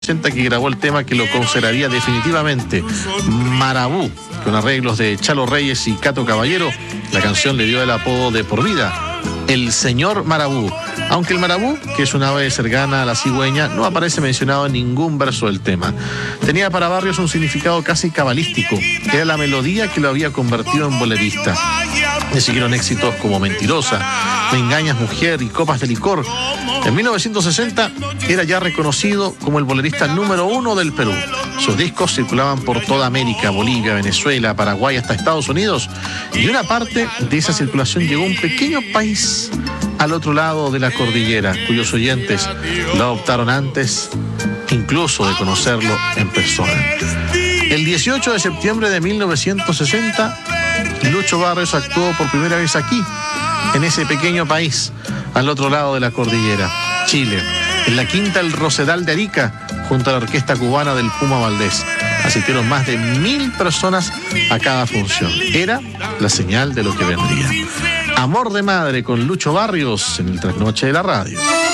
que grabó el tema que lo consideraría definitivamente, Marabú, con arreglos de Chalo Reyes y Cato Caballero. La canción le dio el apodo de por vida, el señor Marabú, aunque el marabú, que es un ave cercana a la cigüeña, no aparece mencionado en ningún verso del tema. Tenía para Barrios un significado casi cabalístico, era la melodía que lo había convertido en bolerista. Le siguieron éxitos como Mentirosa, Me engañas mujer y Copas de licor. En 1960 era ya reconocido como el bolerista número 1 del Perú. Sus discos circulaban por toda América, Bolivia, Venezuela, Paraguay, hasta Estados Unidos. Y una parte de esa circulación llegó a un pequeño país al otro lado de la cordillera, cuyos oyentes lo adoptaron antes incluso de conocerlo en persona. El 18 de septiembre de 1960, Lucho Barrios actuó por primera vez aquí, en ese pequeño país, al otro lado de la cordillera, Chile, en la Quinta El Rosedal de Arica, junto a la orquesta cubana del Puma Valdés. Asistieron más de 1000 personas a cada función. Era la señal de lo que vendría. Amor de madre con Lucho Barrios en el Trasnoche de la Radio.